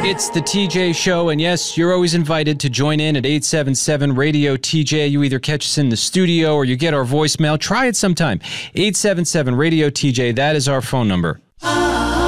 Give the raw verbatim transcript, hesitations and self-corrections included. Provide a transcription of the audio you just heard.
It's the T J Show, and yes, you're always invited to join in at eight seven seven radio T J. You either catch us in the studio or you get our voicemail. Try it sometime. eight seven seven radio T J, that is our phone number.